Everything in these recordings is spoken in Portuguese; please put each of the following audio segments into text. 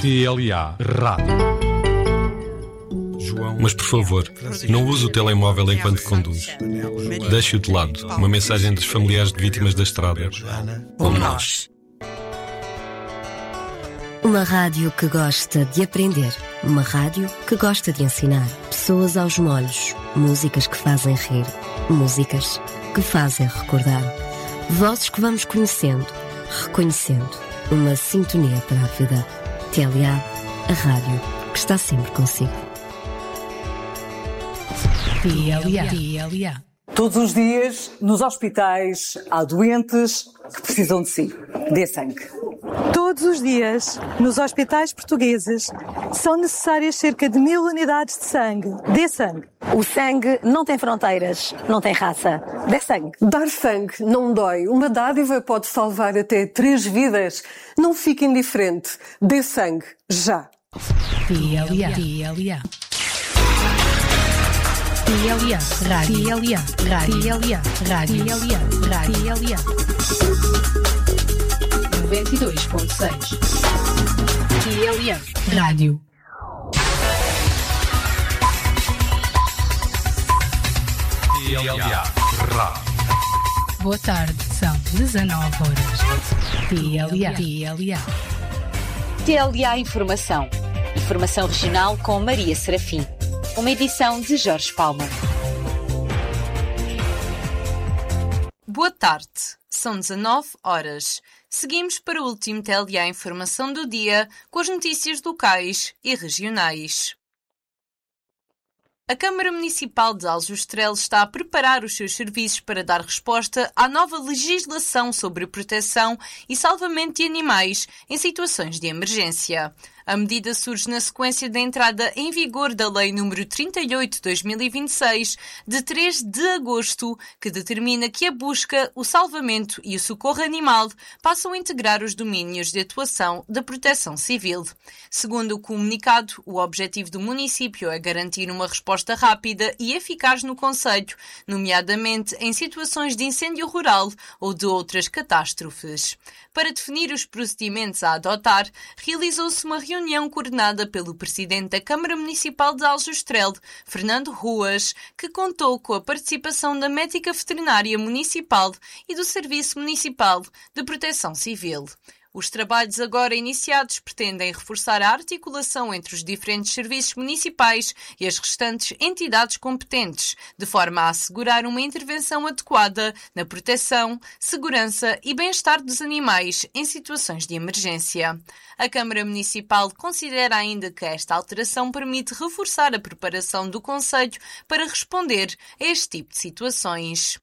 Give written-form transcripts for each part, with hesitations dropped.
TLA Rádio. Mas por favor, não use o telemóvel enquanto conduz. Deixe-o de lado. Uma mensagem dos familiares de vítimas da estrada. Como nós. Uma rádio que gosta de aprender. Uma rádio que gosta de ensinar. Pessoas aos molhos. Músicas que fazem rir. Músicas que fazem recordar. Vozes que vamos conhecendo, reconhecendo. Uma sintonia para a vida. TLA, a rádio que está sempre consigo. TLA. Todos os dias, nos hospitais, há doentes que precisam de si. Dê sangue. Todos os dias, nos hospitais portugueses, são necessárias cerca de 1000 unidades de sangue. Dê sangue. O sangue não tem fronteiras, não tem raça. Dê sangue. Dar sangue não dói. Uma dádiva pode salvar até 3 vidas. Não fique indiferente. Dê sangue, já. TLA. Rádio. 92.6. TLA Rádio. TLA Rádio. Boa tarde, são 19 horas. TLA. TLA Informação. Informação regional com Maria Serafim. Uma edição de Jorge Palma. Boa tarde, são 19 horas. Seguimos para o último TLA Informação do dia com as notícias locais e regionais. A Câmara Municipal de Aljustrel está a preparar os seus serviços para dar resposta à nova legislação sobre proteção e salvamento de animais em situações de emergência. A medida surge na sequência da entrada em vigor da Lei nº 38/2026, de 3 de agosto, que determina que a busca, o salvamento e o socorro animal passam a integrar os domínios de atuação da Proteção Civil. Segundo o comunicado, o objetivo do município é garantir uma resposta rápida e eficaz no concelho, nomeadamente em situações de incêndio rural ou de outras catástrofes. Para definir os procedimentos a adotar, realizou-se uma reunião coordenada pelo Presidente da Câmara Municipal de Aljustrel, Fernando Ruas, que contou com a participação da Médica Veterinária Municipal e do Serviço Municipal de Proteção Civil. Os trabalhos agora iniciados pretendem reforçar a articulação entre os diferentes serviços municipais e as restantes entidades competentes, de forma a assegurar uma intervenção adequada na proteção, segurança e bem-estar dos animais em situações de emergência. A Câmara Municipal considera ainda que esta alteração permite reforçar a preparação do concelho para responder a este tipo de situações.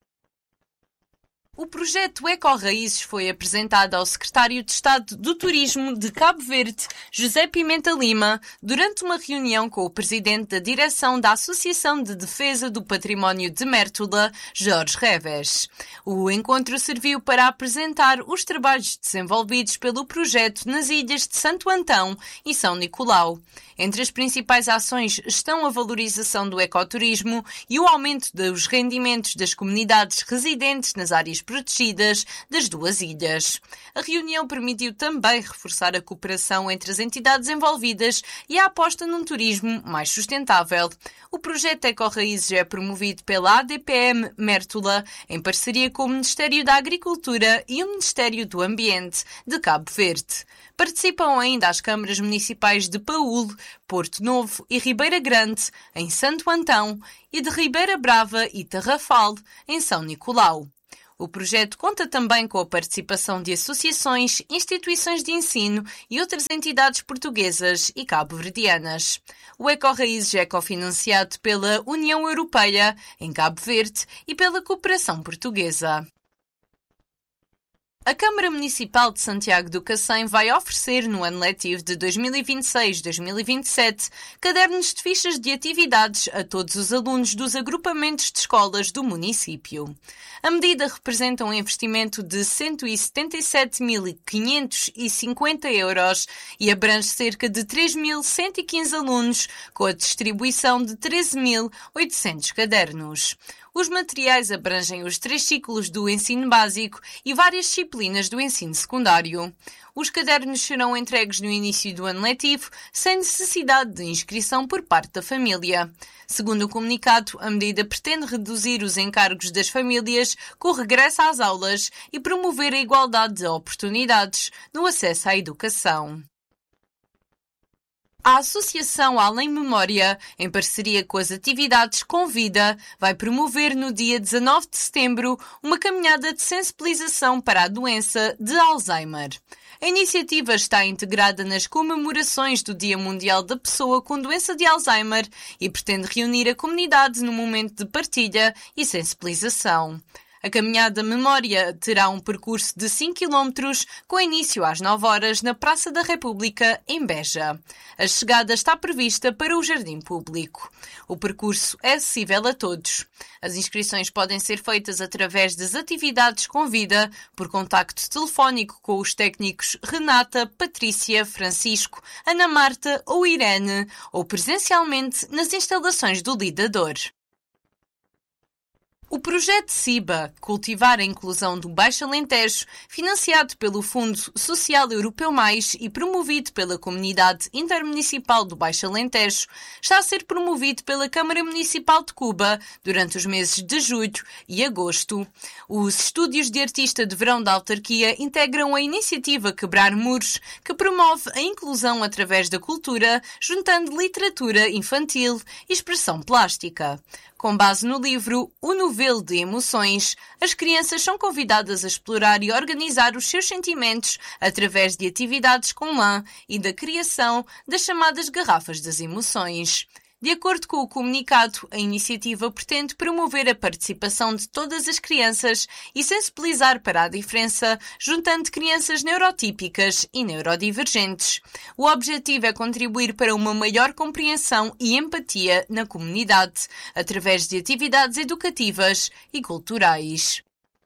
O projeto Eco-Raízes foi apresentado ao Secretário de Estado do Turismo de Cabo Verde, José Pimenta Lima, durante uma reunião com o Presidente da Direção da Associação de Defesa do Património de Mértola, Jorge Reves. O encontro serviu para apresentar os trabalhos desenvolvidos pelo projeto nas ilhas de Santo Antão e São Nicolau. Entre as principais ações estão a valorização do ecoturismo e o aumento dos rendimentos das comunidades residentes nas áreas protegidas das duas ilhas. A reunião permitiu também reforçar a cooperação entre as entidades envolvidas e a aposta num turismo mais sustentável. O projeto Eco-Raízes é promovido pela ADPM Mértola, em parceria com o Ministério da Agricultura e o Ministério do Ambiente de Cabo Verde. Participam ainda as câmaras municipais de Paúl, Porto Novo e Ribeira Grande, em Santo Antão, e de Ribeira Brava e Tarrafal, em São Nicolau. O projeto conta também com a participação de associações, instituições de ensino e outras entidades portuguesas e cabo-verdianas. O Eco-Raízes é cofinanciado pela União Europeia, em Cabo Verde, e pela Cooperação Portuguesa. A Câmara Municipal de Santiago do Cacém vai oferecer, no ano letivo de 2026-2027, cadernos de fichas de atividades a todos os alunos dos agrupamentos de escolas do município. A medida representa um investimento de 177.550 euros e abrange cerca de 3.115 alunos, com a distribuição de 13.800 cadernos. Os materiais abrangem os 3 ciclos do ensino básico e várias disciplinas do ensino secundário. Os cadernos serão entregues no início do ano letivo, sem necessidade de inscrição por parte da família. Segundo o comunicado, a medida pretende reduzir os encargos das famílias com o regresso às aulas e promover a igualdade de oportunidades no acesso à educação. A Associação Além Memória, em parceria com as atividades Convida, vai promover no dia 19 de setembro uma caminhada de sensibilização para a doença de Alzheimer. A iniciativa está integrada nas comemorações do Dia Mundial da Pessoa com Doença de Alzheimer e pretende reunir a comunidade num momento de partilha e sensibilização. A caminhada Memória terá um percurso de 5 km com início às 9 horas na Praça da República, em Beja. A chegada está prevista para o Jardim Público. O percurso é acessível a todos. As inscrições podem ser feitas através das atividades Convida, por contacto telefónico com os técnicos Renata, Patrícia, Francisco, Ana Marta ou Irene, ou presencialmente nas instalações do Lidador. O projeto CIBA, Cultivar a Inclusão do Baixo Alentejo, financiado pelo Fundo Social Europeu Mais e promovido pela Comunidade Intermunicipal do Baixo Alentejo, está a ser promovido pela Câmara Municipal de Cuba durante os meses de julho e agosto. Os estúdios de artista de verão da autarquia integram a iniciativa Quebrar Muros, que promove a inclusão através da cultura, juntando literatura infantil e expressão plástica. Com base no livro O Novelo de Emoções, as crianças são convidadas a explorar e organizar os seus sentimentos através de atividades com lã e da criação das chamadas garrafas das emoções. De acordo com o comunicado, a iniciativa pretende promover a participação de todas as crianças e sensibilizar para a diferença, juntando crianças neurotípicas e neurodivergentes. O objetivo é contribuir para uma maior compreensão e empatia na comunidade, através de atividades educativas e culturais.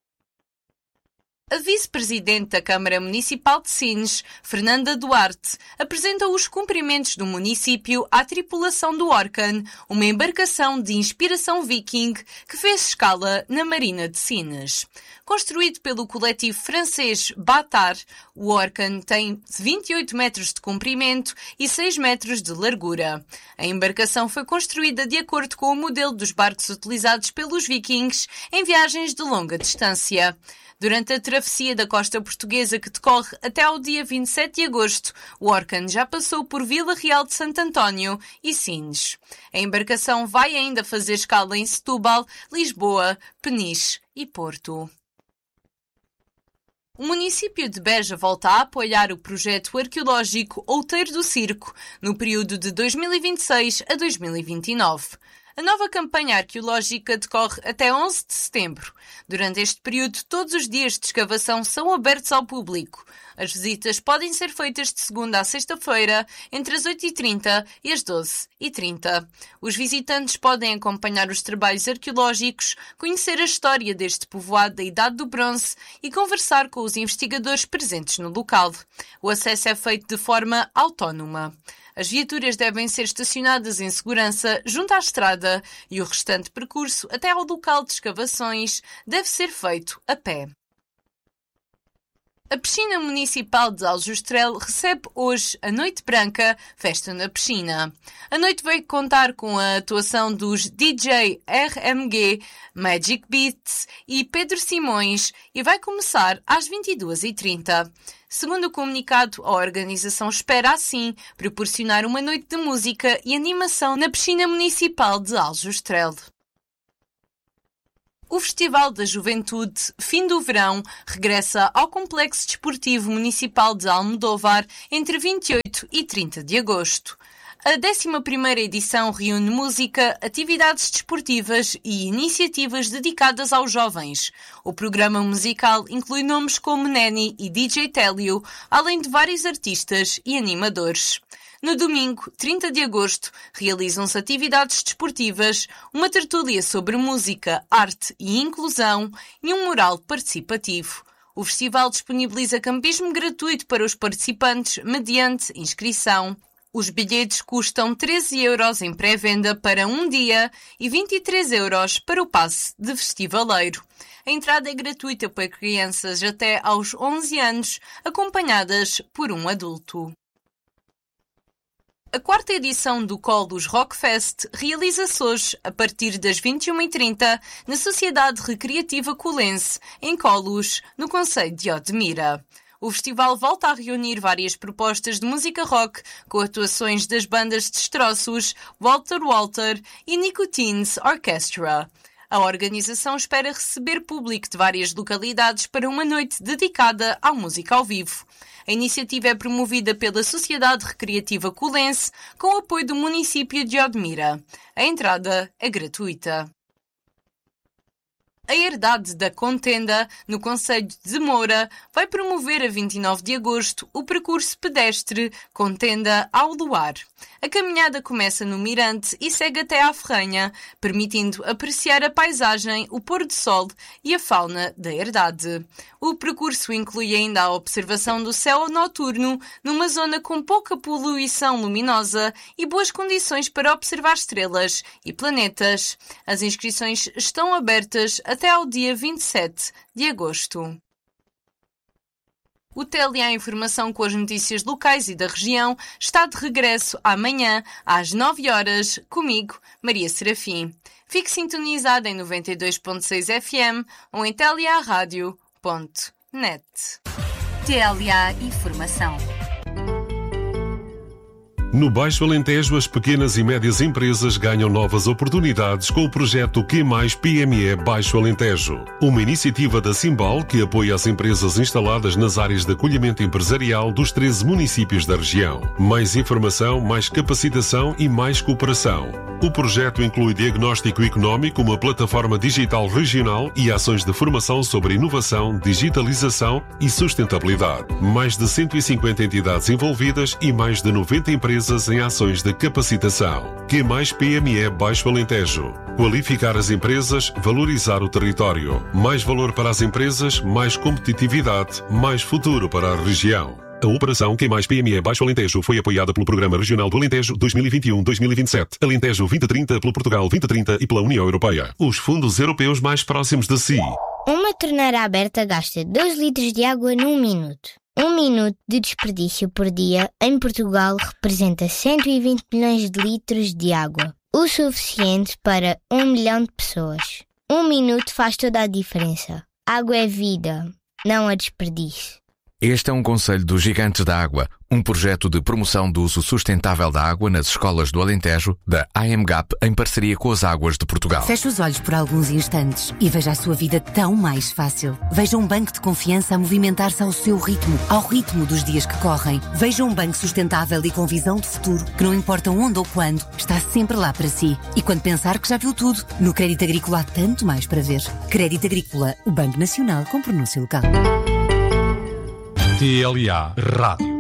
A vice-presidente da Câmara Municipal de Sines, Fernanda Duarte, apresenta os cumprimentos do município à tripulação do Orkan, uma embarcação de inspiração viking que fez escala na Marina de Sines. Construído pelo coletivo francês Batar, o Orkan tem 28 metros de comprimento e 6 metros de largura. A embarcação foi construída de acordo com o modelo dos barcos utilizados pelos vikings em viagens de longa distância. Durante a travessia da costa portuguesa que decorre até ao dia 27 de agosto, o Orkan já passou por Vila Real de Santo António e Sines. A embarcação vai ainda fazer escala em Setúbal, Lisboa, Peniche e Porto. O município de Beja volta a apoiar o projeto arqueológico Outeiro do Circo no período de 2026 a 2029. A nova campanha arqueológica decorre até 11 de setembro. Durante este período, todos os dias de escavação são abertos ao público. As visitas podem ser feitas de segunda a sexta-feira, entre as 8h30 e as 12h30. Os visitantes podem acompanhar os trabalhos arqueológicos, conhecer a história deste povoado da Idade do Bronze e conversar com os investigadores presentes no local. O acesso é feito de forma autónoma. As viaturas devem ser estacionadas em segurança junto à estrada e o restante percurso até ao local de escavações deve ser feito a pé. A Piscina Municipal de Aljustrel recebe hoje a Noite Branca, festa na piscina. A noite vai contar com a atuação dos DJ RMG, Magic Beats e Pedro Simões e vai começar às 22h30. Segundo o comunicado, a organização espera, assim, proporcionar uma noite de música e animação na Piscina Municipal de Aljustrel. O Festival da Juventude Fim do Verão regressa ao Complexo Desportivo Municipal de Almodóvar entre 28 e 30 de agosto. A 11ª edição reúne música, atividades desportivas e iniciativas dedicadas aos jovens. O programa musical inclui nomes como Neni e DJ Télio, além de vários artistas e animadores. No domingo, 30 de agosto, realizam-se atividades desportivas, uma tertúlia sobre música, arte e inclusão e um mural participativo. O festival disponibiliza campismo gratuito para os participantes mediante inscrição. Os bilhetes custam 13 € em pré-venda para um dia e 23 € para o passe de festivaleiro. A entrada é gratuita para crianças até aos 11 anos, acompanhadas por um adulto. A 4ª edição do Colos Rockfest realiza-se hoje, a partir das 21h30, na Sociedade Recreativa Colense, em Colos, no concelho de Odmira. O festival volta a reunir várias propostas de música rock, com atuações das bandas Destroços, Walter e Nicotines Orchestra. A organização espera receber público de várias localidades para uma noite dedicada à música ao vivo. A iniciativa é promovida pela Sociedade Recreativa Colense, com o apoio do município de Odmira. A entrada é gratuita. A Herdade da Contenda, no concelho de Moura, vai promover a 29 de agosto o percurso pedestre Contenda ao Luar. A caminhada começa no Mirante e segue até à Ferranha, permitindo apreciar a paisagem, o pôr do sol e a fauna da Herdade. O percurso inclui ainda a observação do céu noturno, numa zona com pouca poluição luminosa e boas condições para observar estrelas e planetas. As inscrições estão abertas até ao dia 27 de agosto. O TLA Informação com as notícias locais e da região está de regresso amanhã, às 9 horas, comigo, Maria Serafim. Fique sintonizada em 92.6 FM ou em tlearadio.net. TLA Informação. No Baixo Alentejo, as pequenas e médias empresas ganham novas oportunidades com o projeto Q+PME Baixo Alentejo. Uma iniciativa da Simbal que apoia as empresas instaladas nas áreas de acolhimento empresarial dos 13 municípios da região. Mais informação, mais capacitação e mais cooperação. O projeto inclui diagnóstico económico, uma plataforma digital regional e ações de formação sobre inovação, digitalização e sustentabilidade. Mais de 150 entidades envolvidas e mais de 90 empresas em ações de capacitação. Q+PME Baixo Alentejo. Qualificar as empresas, valorizar o território. Mais valor para as empresas, mais competitividade, mais futuro para a região. A operação Q+PME Baixo Alentejo foi apoiada pelo Programa Regional do Alentejo 2021-2027, Alentejo 2030 pelo Portugal 2030 e pela União Europeia. Os fundos europeus mais próximos de si. Uma torneira aberta gasta 2 litros de água num minuto. 1 minuto de desperdício por dia em Portugal representa 120 milhões de litros de água, o suficiente para 1 milhão de pessoas. 1 minuto faz toda a diferença. Água é vida, não a desperdício. Este é um conselho dos Gigantes da Água, um projeto de promoção do uso sustentável da água nas escolas do Alentejo, da AMGAP, em parceria com as Águas de Portugal. Feche os olhos por alguns instantes e veja a sua vida tão mais fácil. Veja um banco de confiança a movimentar-se ao seu ritmo, ao ritmo dos dias que correm. Veja um banco sustentável e com visão de futuro, que não importa onde ou quando, está sempre lá para si. E quando pensar que já viu tudo, no Crédito Agrícola há tanto mais para ver. Crédito Agrícola, o Banco Nacional com pronúncia local. TLA Rádio.